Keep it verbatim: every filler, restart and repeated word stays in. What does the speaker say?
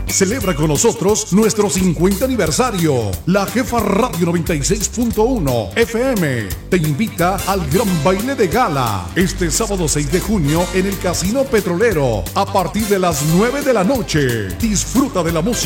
celebra con nosotros nuestro cincuenta aniversario. La Jefa Radio noventa y seis punto uno F M te invita al gran baile de gala este sábado seis de junio en el Casino Petrolero a partir de las nueve de la noche. Disfruta de la música